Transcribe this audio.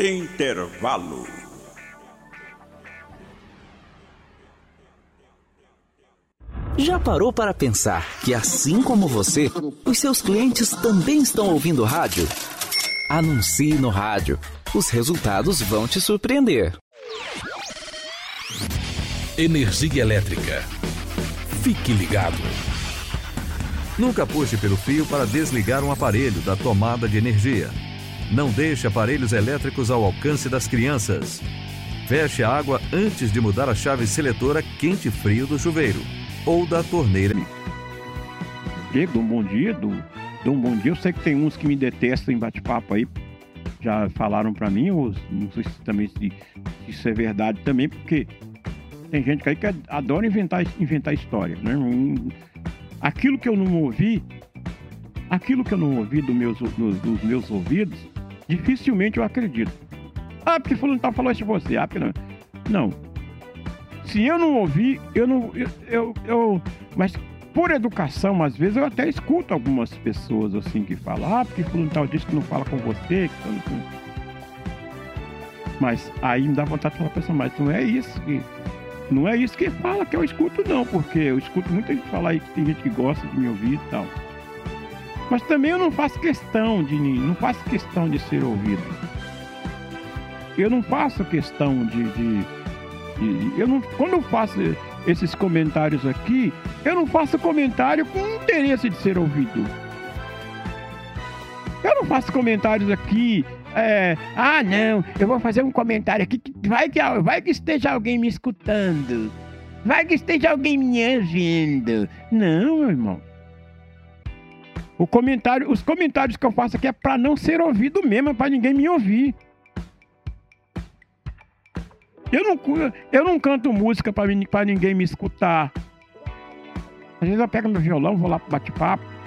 Intervalo. Já parou para pensar que, assim como você, os seus clientes também estão ouvindo rádio? Anuncie no rádio. Os resultados vão te surpreender. Energia elétrica. Fique ligado. Nunca puxe pelo fio para desligar um aparelho da tomada de energia. Não deixe aparelhos elétricos ao alcance das crianças. Feche a água antes de mudar a chave seletora quente-frio do chuveiro ou da torneira. Diego, um bom dia, um bom dia. Eu sei que tem uns que me detestam em bate-papo aí. Já falaram pra mim, não sei se também se isso é verdade também, porque tem gente aí que adora inventar história, né? Aquilo que eu não ouvi dos meus ouvidos, dificilmente eu acredito. Ah, porque fulano tá falando isso de você. Ah, porque não. Não. Se eu não ouvir, mas por educação, às vezes eu até escuto algumas pessoas assim que falam, ah, porque fulano tal disse que não fala com você, mas aí me dá vontade de falar pra pessoa, mas não é isso que fala que eu escuto não, porque eu escuto muita gente falar aí que tem gente que gosta de me ouvir e tal. Mas também eu não faço questão de ser ouvido. Eu não faço questão quando eu faço esses comentários aqui, eu não faço comentário com interesse de ser ouvido. Eu não faço comentários aqui, não, eu vou fazer um comentário aqui que vai que esteja alguém me escutando. Vai que esteja alguém me ouvindo. Não, meu irmão. Os comentários que eu faço aqui é pra não ser ouvido mesmo, é pra ninguém me ouvir. Eu não canto música pra ninguém me escutar. Às vezes eu pego meu violão, vou lá pro bate-papo.